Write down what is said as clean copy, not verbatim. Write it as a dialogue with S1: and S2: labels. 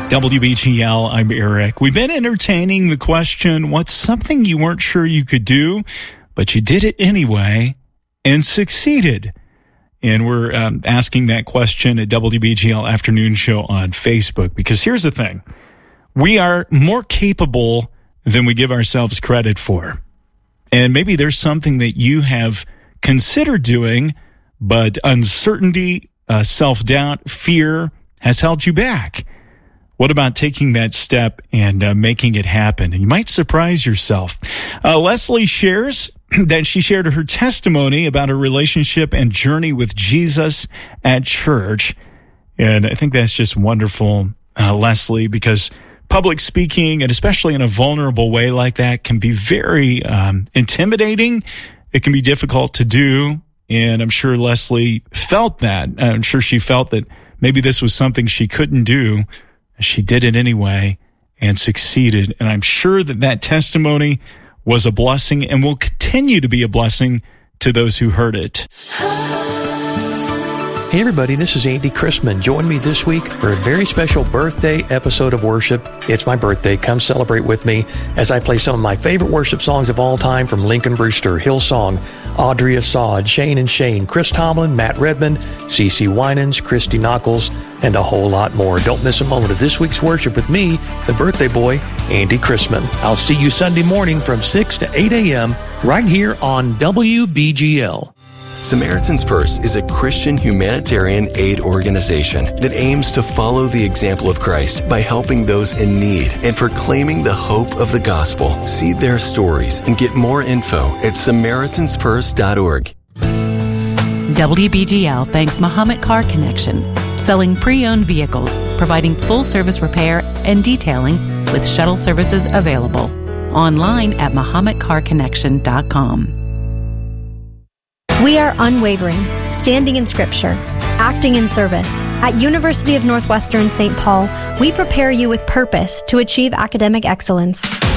S1: WBGL, I'm Eric. We've been entertaining the question, what's something you weren't sure you could do, but you did it anyway and succeeded? And we're asking that question at WBGL Afternoon Show on Facebook, because here's the thing. We are more capable than we give ourselves credit for. And maybe there's something that you have considered doing, but uncertainty, self-doubt, fear has held you back. What about taking that step and making it happen? And you might surprise yourself. Leslie shares that she shared her testimony about her relationship and journey with Jesus at church. And I think that's just wonderful, Leslie, because public speaking, and especially in a vulnerable way like that, can be very intimidating. It can be difficult to do. And I'm sure Leslie felt that. I'm sure she felt that maybe this was something she couldn't do. She did it anyway and succeeded. And I'm sure that that testimony was a blessing and will continue to be a blessing to those who heard it.
S2: Hey everybody, this is Andy Chrisman. Join me this week for a very special birthday episode of worship. It's my birthday. Come celebrate with me as I play some of my favorite worship songs of all time from Lincoln Brewster, Hillsong, Audrey Assad, Shane and Shane, Chris Tomlin, Matt Redmond, CeCe Winans, Christy Knuckles, and a whole lot more. Don't miss a moment of this week's worship with me, the birthday boy, Andy Chrisman. I'll see you Sunday morning from 6 to 8 a.m. right here on WBGL.
S3: Samaritan's Purse is a Christian humanitarian aid organization that aims to follow the example of Christ by helping those in need and proclaiming the hope of the gospel. See their stories and get more info at SamaritansPurse.org.
S4: WBGL thanks Muhammad Car Connection, selling pre-owned vehicles, providing full-service repair and detailing with shuttle services available. Online at MuhammadCarConnection.com.
S5: We are unwavering, standing in Scripture, acting in service. At University of Northwestern St. Paul, we prepare you with purpose to achieve academic excellence.